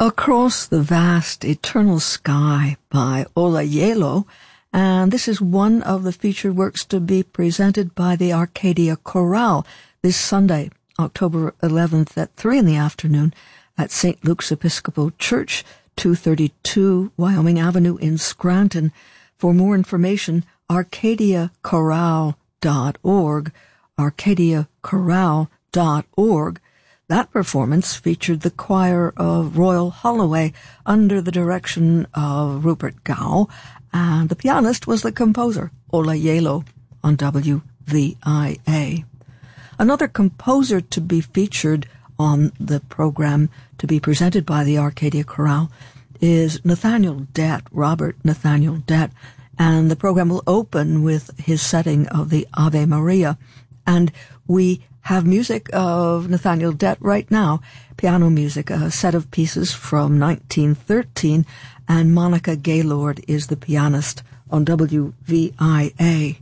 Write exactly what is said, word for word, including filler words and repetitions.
Across the Vast Eternal Sky by Ola Yelo, and this is one of the featured works to be presented by the Arcadia Chorale this Sunday, October eleventh at three in the afternoon at Saint Luke's Episcopal Church, two thirty-two Wyoming Avenue in Scranton. For more information, arcadia chorale dot org, arcadia chorale dot org. That performance featured the choir of Royal Holloway under the direction of Rupert Gow, and the pianist was the composer, Ola Yelo, on W V I A. Another composer to be featured on the program to be presented by the Arcadia Chorale is Nathaniel Dett, Robert Nathaniel Dett, and the program will open with his setting of the Ave Maria, and we have music of Nathaniel Dett right now, piano music, a set of pieces from nineteen thirteen, and Monica Gaylord is the pianist on W V I A.